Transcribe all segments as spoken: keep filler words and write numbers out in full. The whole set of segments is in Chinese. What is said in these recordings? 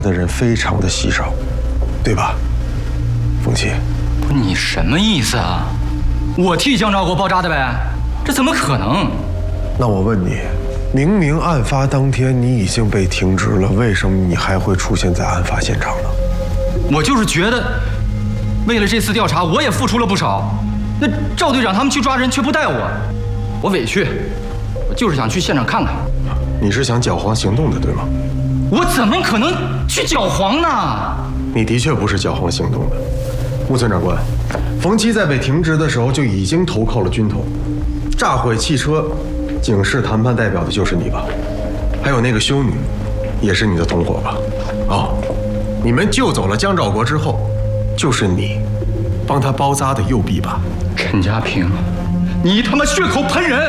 的人非常的稀少，对吧，风七？ 你什么意思啊？我替江兆国包扎的呗？这怎么可能？ 那我问你，明明案发当天你已经被停职了，为什么你还会出现在案发现场呢？ 我就是觉得，为了这次调查，我也付出了不少。那赵队长他们去抓人却不带我，我委屈。我就是想去现场看看。 你是想搅黄行动的，对吗？ 我怎么可能去搅黄呢？ 你的确不是搅黄行动的，木村长官。冯七在被停职的时候就已经投靠了军统，炸毁汽车，警示谈判代表的就是你吧？还有那个修女，也是你的同伙吧？哦，你们救走了江兆国之后，就是你帮他包扎的右臂吧？ 陈家平，你他妈血口喷人！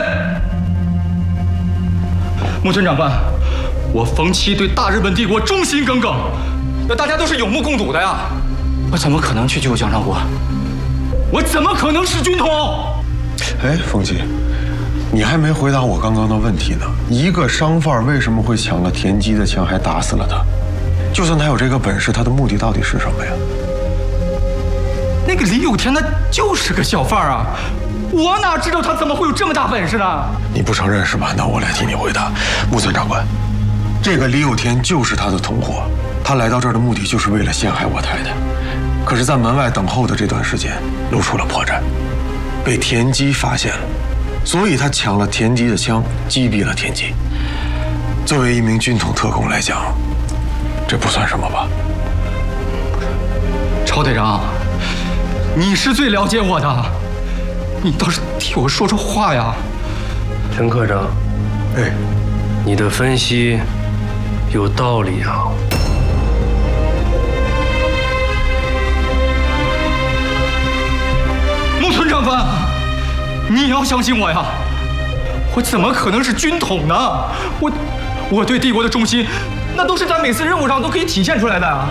木村长官，我冯七对大日本帝国忠心耿耿，那大家都是有目共睹的呀。我怎么可能去救江兆国？我怎么可能是军统？ 哎，冯七，你还没回答我刚刚的问题呢。一个商贩为什么会抢了田鸡的枪，还打死了他？就算他有这个本事，他的目的到底是什么呀？ 那个李有田他就是个小贩啊，我哪知道他怎么会有这么大本事呢？ 你不承认是吧？那我来替你回答，木村长官，这个李有田就是他的同伙，他来到这儿的目的就是为了陷害我太太。可是，在门外等候的这段时间，露出了破绽，被田鸡发现了，所以他抢了田鸡的枪，击毙了田鸡。作为一名军统特工来讲，这不算什么吧？ 曹队长，你是最了解我的，你倒是替我说说话呀。 陈科长， 哎， 你的分析有道理啊。 木村长官，你要相信我呀！我怎么可能是军统呢？我，我对帝国的忠心，那都是在每次任务上都可以体现出来的啊！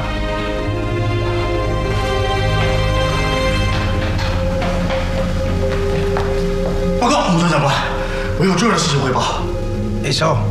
报告，木村长官，我有重要的事情汇报。 李少，